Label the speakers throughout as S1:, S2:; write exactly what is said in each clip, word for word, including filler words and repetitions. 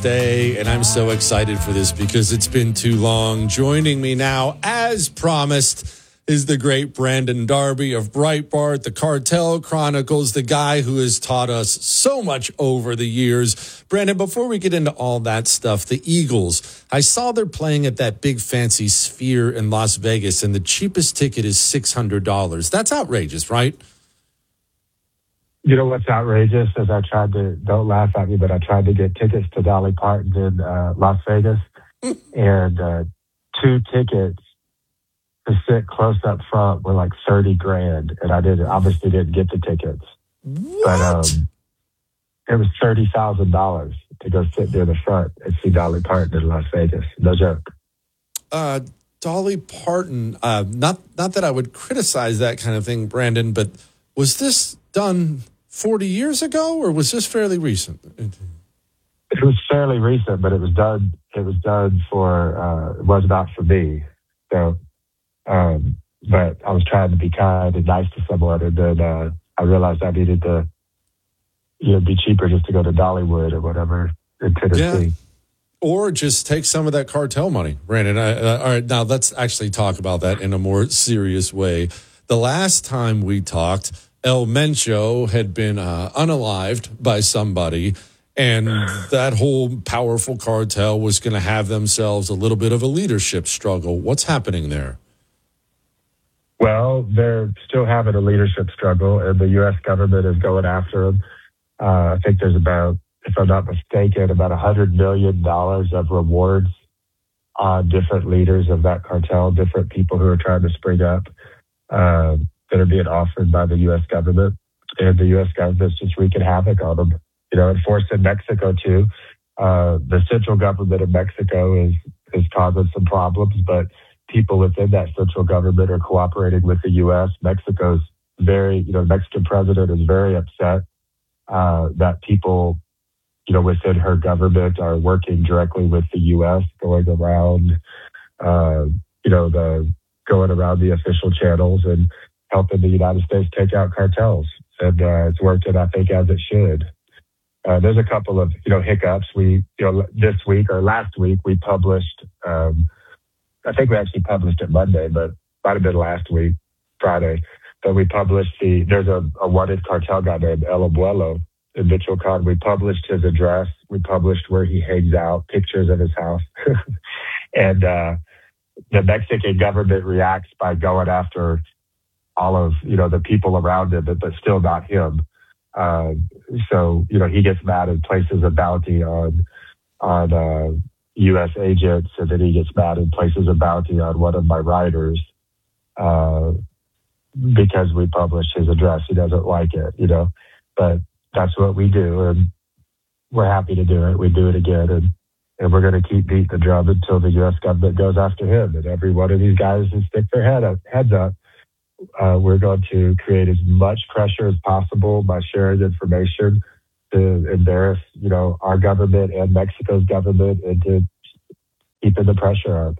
S1: Day, and I'm so excited for this because it's been too long. Joining me now, as promised, is the great Brandon Darby of Breitbart, the Cartel Chronicles, the guy who has taught us so much over the years. Brandon, before we get into all that stuff, the Eagles, I saw they're playing at that big fancy Sphere in Las Vegas, and the cheapest ticket is six hundred dollars. That's outrageous, right?
S2: You know what's outrageous is I tried to, don't laugh at me, but I tried to get tickets to Dolly Parton in uh, Las Vegas, and uh, two tickets to sit close up front were like thirty grand, and I didn't, obviously didn't get the tickets.
S1: What?
S2: But um, it was thirty thousand dollars to go sit near the front and see Dolly Parton in Las Vegas. No joke.
S1: Uh, Dolly Parton, uh, not, not that I would criticize that kind of thing, Brandon, but was this done forty years ago, or was this fairly recent?
S2: It was fairly recent, but it was done. It was done for. Uh, it was not for me. So, um, but I was trying to be kind and nice to someone, and then uh, I realized I needed to, you know, be cheaper just to go to Dollywood or whatever in Tennessee.
S1: Yeah. Or just take some of that cartel money, Brandon. I, uh, all right, now let's actually talk about that in a more serious way. The last time we talked, El Mencho had been uh, unalived by somebody, and that whole powerful cartel was going to have themselves a little bit of a leadership struggle. What's happening there?
S2: Well, they're still having a leadership struggle, and the U S government is going after them. Uh, I think there's about, if I'm not mistaken, about one hundred million dollars of rewards on different leaders of that cartel, different people who are trying to spring up. Uh, that are being offered by the U S government, and the U S government's just wreaking havoc on them. You know, enforced in Mexico too. Uh, the central government of Mexico is is causing some problems, but people within that central government are cooperating with the U S. Mexico's very, you know, the Mexican president is very upset uh, that people, you know, within her government are working directly with the U S, going around, uh, you know, the going around the official channels and helping the United States take out cartels. And uh, it's working, I think, as it should. Uh, there's a couple of, you know, hiccups. We, you know, this week or last week, we published, um, I think we actually published it Monday, but might have been last week, Friday. But we published the, there's a, a wanted cartel guy named El Abuelo in Michoacan. We published his address. We published where he hangs out, pictures of his house. and uh, the Mexican government reacts by going after all of, you know, the people around him, but, but still not him. Uh, so, you know, he gets mad and places a bounty on, on uh, U S agents, and then he gets mad and places a bounty on one of my writers uh, because we published his address. He doesn't like it, you know, but that's what we do, and we're happy to do it. We do it again, and, and we're going to keep beating the drum until the U S government goes after him, and every one of these guys who stick their head up, heads up. Uh, we're going to create as much pressure as possible by sharing information to embarrass, you know, our government and Mexico's government into keeping the pressure on.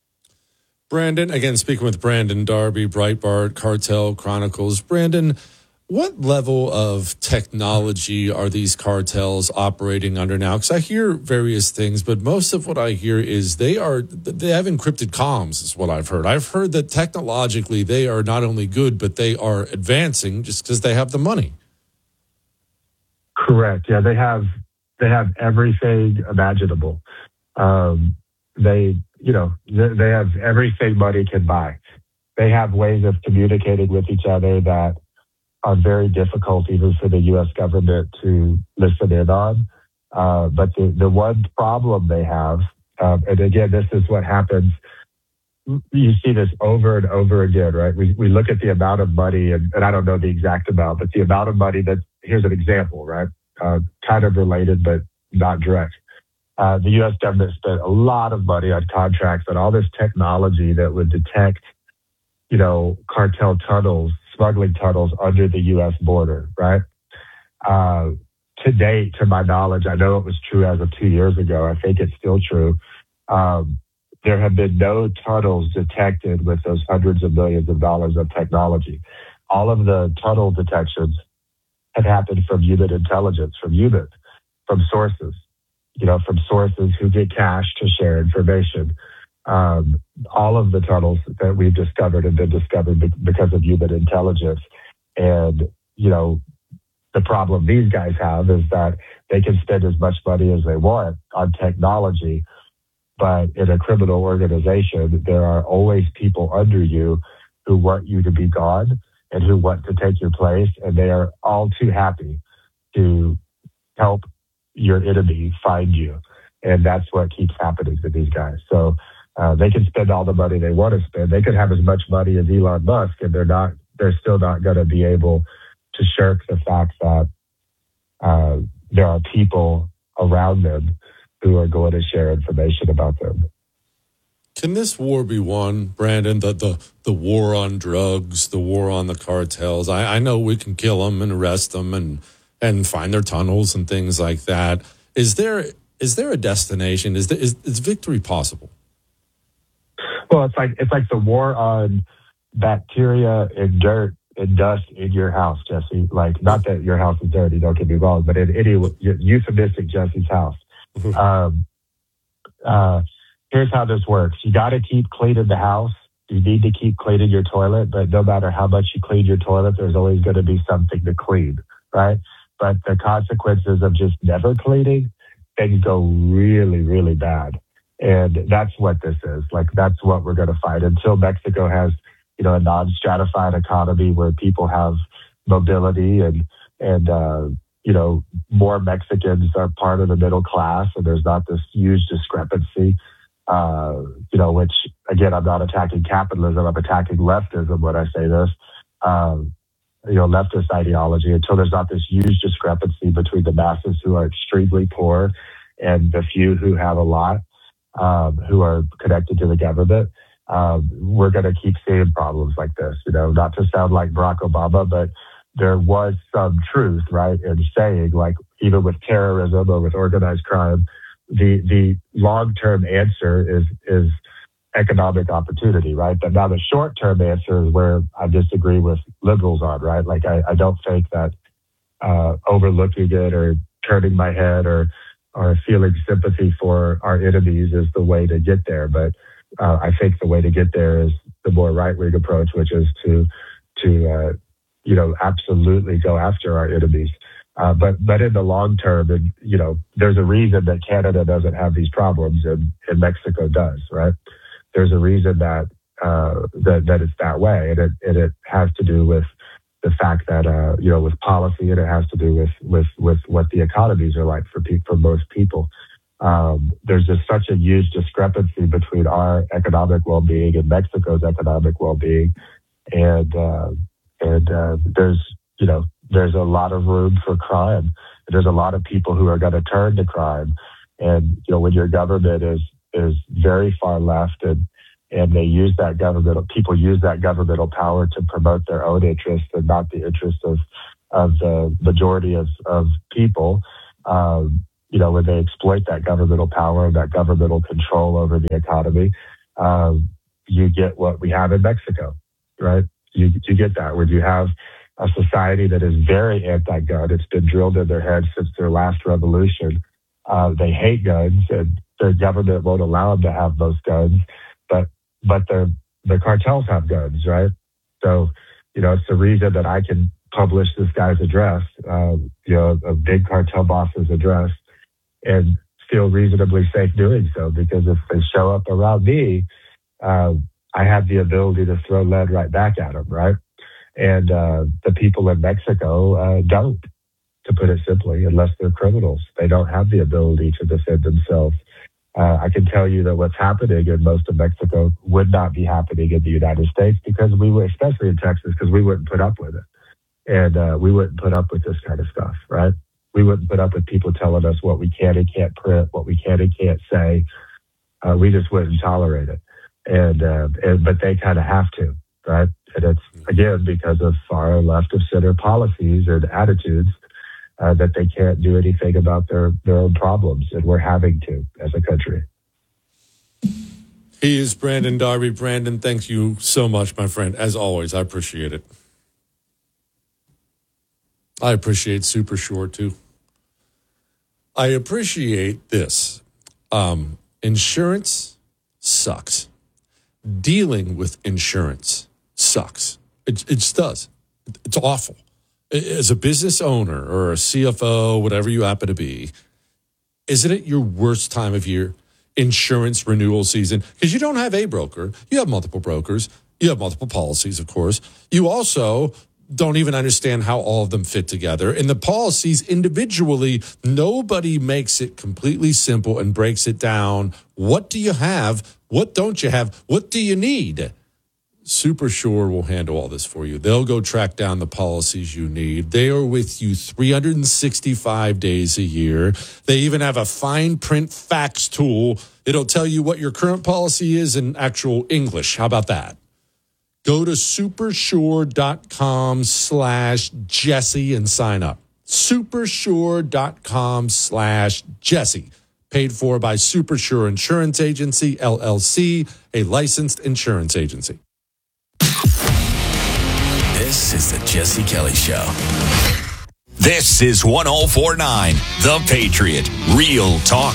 S1: Brandon, again, speaking with Brandon Darby, Breitbart, Cartel Chronicles. Brandon, what level of technology are these cartels operating under now? Because I hear various things, but most of what I hear is they are they have encrypted comms, is what I've heard. I've heard that technologically they are not only good, but they are advancing just because they have the money.
S2: Correct. Yeah, they have they have everything imaginable. Um, they, you know, they, they have everything money can buy. They have ways of communicating with each other that are very difficult even for the U S government to listen in on. Uh, but the, the one problem they have, um, and again, this is what happens. You see this over and over again, right? We we look at the amount of money, and, and I don't know the exact amount, but the amount of money that, here's an example, right? Uh, kind of related, but not direct. Uh, the U S government spent a lot of money on contracts and all this technology that would detect, you know, cartel tunnels, smuggling tunnels under the U S border, right? Uh, to date, to my knowledge, I know it was true as of two years ago. I think it's still true. Um, there have been no tunnels detected with those hundreds of millions of dollars of technology. All of the tunnel detections have happened from human intelligence, from humans, from sources. you know, from sources who get cash to share information. Um, all of the tunnels that we've discovered have been discovered be- because of human intelligence. And, you know, the problem these guys have is that they can spend as much money as they want on technology, but in a criminal organization, there are always people under you who want you to be gone and who want to take your place, and they are all too happy to help your enemy find you. And that's what keeps happening to these guys. So uh, they can spend all the money they want to spend. They could have as much money as Elon Musk, and they're not. They're still not going to be able to shirk the fact that uh, there are people around them who are going to share information about them.
S1: Can this war be won, Brandon? The the the war on drugs, the war on the cartels. I, I know we can kill them and arrest them and and find their tunnels and things like that. Is there is there a destination? Is there, is, is victory possible?
S2: Well, it's like it's like the war on bacteria and dirt and dust in your house, Jesse. Like, not that your house is dirty, don't get me wrong, but in any euphemistic Jesse's house. um, uh, here's how this works. You got to keep cleaning the house. You need to keep cleaning your toilet, but no matter how much you clean your toilet, there's always going to be something to clean, right? But the consequences of just never cleaning, things go really, really bad. And that's what this is. Like, that's what we're going to fight until Mexico has, you know, a non-stratified economy where people have mobility and, and, uh, you know, more Mexicans are part of the middle class, and there's not this huge discrepancy, uh, you know, which, again, I'm not attacking capitalism, I'm attacking leftism when I say this, um, you know, leftist ideology, until there's not this huge discrepancy between the masses who are extremely poor and the few who have a lot, um, who are connected to the government. Um, we're going to keep seeing problems like this, you know, not to sound like Barack Obama, but there was some truth, right, in saying, like, even with terrorism or with organized crime, the the long-term answer is is economic opportunity, right? But now the short-term answer is where I disagree with liberals on, right? Like, I, I don't think that uh, overlooking it or turning my head or or feeling sympathy for our enemies is the way to get there. But uh, I think the way to get there is the more right-wing approach, which is to to uh, you know, absolutely go after our enemies. Uh, but but in the long term, and, you know, there's a reason that Canada doesn't have these problems and, and Mexico does, right? There's a reason that uh, that that it's that way, and it and it has to do with the fact that uh, you know, with policy, and it has to do with with with what the economies are like for pe- for most people. Um, there's just such a huge discrepancy between our economic well-being and Mexico's economic well-being, and uh, and uh, there's you know there's a lot of room for crime. There's a lot of people who are going to turn to crime, and you know, when your government is is very far left, and and they use that governmental people use that governmental power to promote their own interests and not the interests of of the majority of of people. Um, you know, when they exploit that governmental power and that governmental control over the economy, um, you get what we have in Mexico, right? You you get that when you have a society that is very anti-gun. It's been drilled in their heads since their last revolution. Uh, they hate guns, and their government won't allow them to have most guns. But but the the cartels have guns, right? So, you know, it's the reason that I can publish this guy's address, uh, you know, a big cartel boss's address, and feel reasonably safe doing so, because if they show up around me, uh, I have the ability to throw lead right back at them, right? And uh, the people in Mexico uh, don't, to put it simply, unless they're criminals. They don't have the ability to defend themselves. Uh, I can tell you that what's happening in most of Mexico would not be happening in the United States, because we would, especially in Texas, because we wouldn't put up with it. And uh, we wouldn't put up with this kind of stuff, right? We wouldn't put up with people telling us what we can and can't print, what we can and can't say. Uh, we just wouldn't tolerate it. And, uh, and but they kind of have to, right? And it's, again, because of far left of center policies and attitudes uh, that they can't do anything about their, their own problems. And we're having to as a country.
S1: He is Brandon Darby. Brandon, thank you so much, my friend. As always, I appreciate it. I appreciate Super Short, too. I appreciate this. Um, insurance sucks. Dealing with insurance sucks. It, it just does. It's awful. As a business owner or a C F O, whatever you happen to be, isn't it your worst time of year? Insurance renewal season? Because you don't have a broker. You have multiple brokers. You have multiple policies, of course. You also don't even understand how all of them fit together. And the policies individually, nobody makes it completely simple and breaks it down. What do you have? What don't you have? What do you need? Supersure will handle all this for you. They'll go track down the policies you need. They are with you three hundred sixty-five days a year. They even have a fine print fax tool. It'll tell you what your current policy is in actual English. How about that? Go to supersure.com slash Jesse and sign up. Supersure.com slash Jesse. Paid for by Supersure Insurance Agency, L L C, a licensed insurance agency.
S3: This is the Jesse Kelly Show. This is one oh four point nine, The Patriot. Real talk.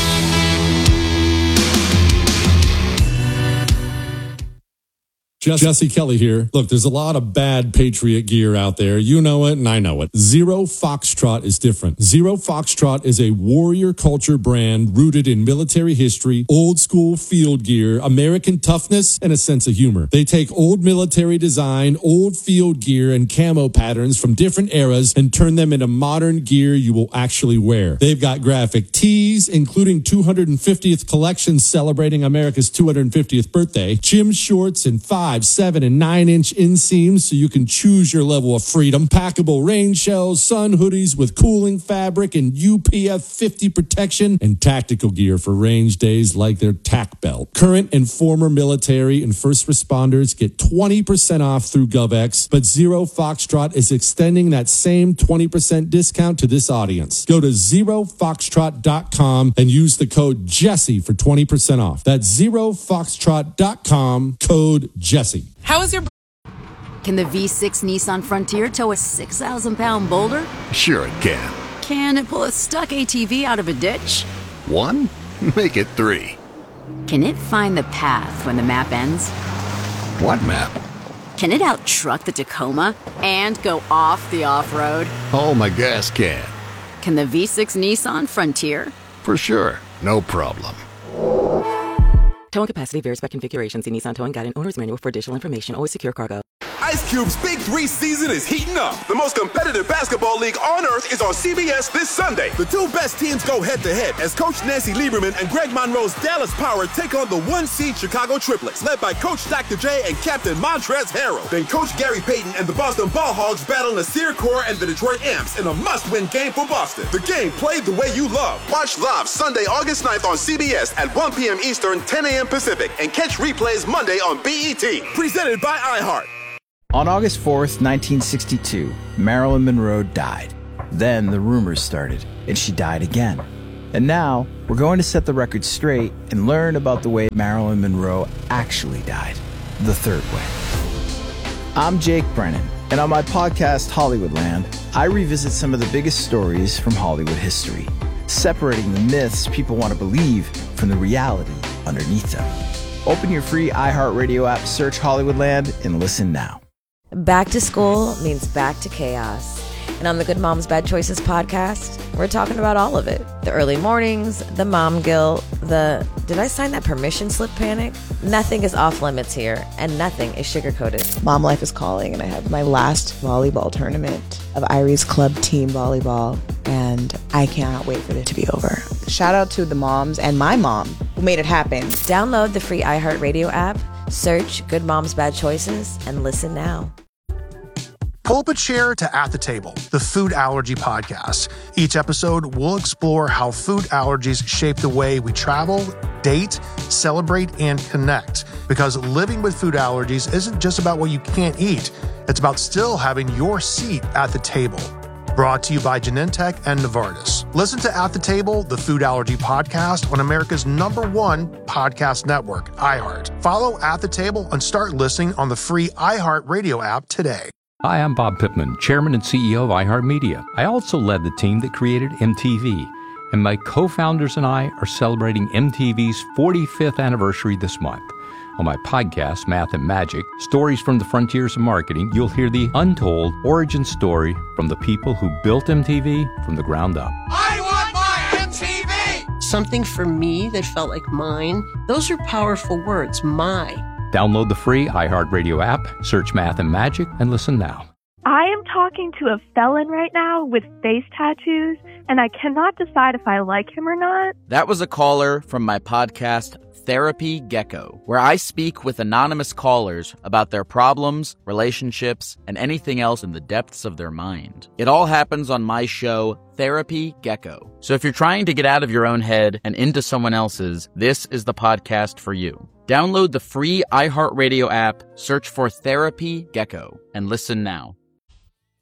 S1: Jesse Kelly here. Look, there's a lot of bad Patriot gear out there. You know it, and I know it. Zero Foxtrot is different. Zero Foxtrot is a warrior culture brand rooted in military history, old school field gear, American toughness, and a sense of humor. They take old military design, old field gear, and camo patterns from different eras and turn them into modern gear you will actually wear. They've got graphic tees, including two hundred fiftieth collections celebrating America's two hundred fiftieth birthday, gym shorts, and five, seven, and nine inch inseams so you can choose your level of freedom. Packable rain shells, sun hoodies with cooling fabric and U P F fifty protection, and tactical gear for range days like their tack belt. Current and former military and first responders get twenty percent off through GovX, but Zero Foxtrot is extending that same twenty percent discount to this audience. Go to zero foxtrot dot com and use the code Jesse for twenty percent off. That's zero foxtrot dot com, code Jesse.
S4: How is your...
S5: Can the V six Nissan Frontier tow a six thousand pound boulder?
S6: Sure it can.
S5: Can it pull a stuck A T V out of a ditch?
S6: One? Make it three.
S5: Can it find the path when the map ends?
S6: What map?
S5: Can it out-truck the Tacoma and go off the off-road?
S6: Oh, my gas can.
S5: Can the V six Nissan Frontier?
S6: For sure. No problem.
S4: Towing capacity varies by configuration. See Nissan Towing Guide and Owner's Manual for additional information. Always secure cargo.
S7: Ice Cube's Big Three season is heating up. The most competitive basketball league on earth is on C B S this Sunday. The two best teams go head-to-head as Coach Nancy Lieberman and Greg Monroe's Dallas Power take on the one-seed Chicago Triplets, led by Coach Doctor J and Captain Montrezl Harrell. Then Coach Gary Payton and the Boston Ball Hogs battle Nasir Kaur and the Detroit Amps in a must-win game for Boston. The game played the way you love. Watch live Sunday, August ninth on C B S at one p.m. Eastern, ten a.m. Pacific, and catch replays Monday on B E T. Presented by iHeart.
S8: On August fourth, nineteen sixty-two, Marilyn Monroe died. Then the rumors started, and she died again. And now, we're going to set the record straight and learn about the way Marilyn Monroe actually died, the third way. I'm Jake Brennan, and on my podcast, Hollywoodland, I revisit some of the biggest stories from Hollywood history, separating the myths people want to believe from the reality underneath them. Open your free iHeartRadio app, search Hollywoodland, and listen now.
S9: Back to school means back to chaos. And on the Good Moms Bad Choices podcast, we're talking about all of it. The early mornings, the mom guilt, the did I sign that permission slip panic? Nothing is off limits here, and nothing is sugar-coated.
S10: Mom life is calling, and I have my last volleyball tournament of Irie's Club Team Volleyball, and I cannot wait for it to be over. Shout out to the moms and my mom who made it happen.
S9: Download the free iHeartRadio app, search Good Moms Bad Choices, and listen now.
S11: Pull up a chair to At the Table, the food allergy podcast. Each episode, we'll explore how food allergies shape the way we travel, date, celebrate, and connect. Because living with food allergies isn't just about what you can't eat. It's about still having your seat at the table. Brought to you by Genentech and Novartis. Listen to At the Table, the food allergy podcast on America's number one podcast network, iHeart. Follow At the Table and start listening on the free iHeart Radio app today.
S12: Hi, I'm Bob Pittman, Chairman and C E O of iHeartMedia. I also led the team that created M T V. and my co-founders and I are celebrating M T V's forty-fifth anniversary this month. On my podcast, Math and Magic, Stories from the Frontiers of Marketing, you'll hear the untold origin story from the people who built M T V from the ground up.
S13: I want my M T V! Something for me that felt like mine. Those are powerful words, my.
S12: Download the free iHeartRadio app, search Math and Magic, and listen now.
S14: I am talking to a felon right now with face tattoos, and I cannot decide if I like him or not.
S15: That was a caller from my podcast, Therapy Gecko, where I speak with anonymous callers about their problems, relationships, and anything else in the depths of their mind. It all happens on my show, Therapy Gecko. So if you're trying to get out of your own head and into someone else's, this is the podcast for you. Download the free iHeartRadio app, search for Therapy Gecko, and listen now.